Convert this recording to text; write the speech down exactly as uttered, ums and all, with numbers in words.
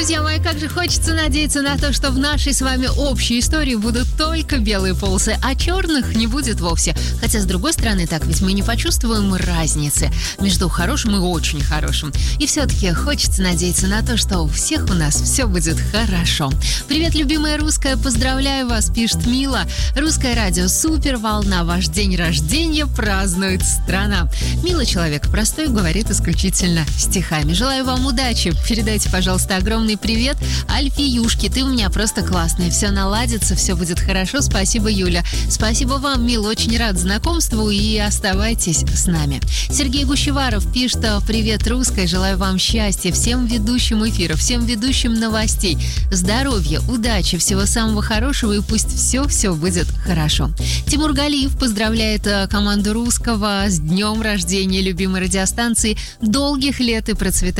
Друзья мои, как же хочется надеяться на то, что в нашей с вами общей истории будут только белые полосы, а черных не будет вовсе. Хотя, с другой стороны, так ведь мы не почувствуем разницы между хорошим и очень хорошим. И все-таки хочется надеяться на то, что у всех у нас все будет хорошо. Привет, любимая русская, поздравляю вас, пишет Мила. Русское радио супер, волна, ваш день рождения празднует страна. Мила человек простой, говорит исключительно стихами. Желаю вам удачи. Передайте, пожалуйста, огромный привет Альфиюшке. Ты у меня просто классная. Все наладится, все будет хорошо. Спасибо, Юля. Спасибо вам, Мил. Очень рад знакомству и оставайтесь с нами. Сергей Гущеваров пишет: привет, русская. Желаю вам счастья, всем ведущим эфира, всем ведущим новостей, здоровья, удачи, всего самого хорошего и пусть все-все будет хорошо. Тимур Галиев поздравляет команду Русского с днем рождения любимой радиостанции. Долгих лет и процветания.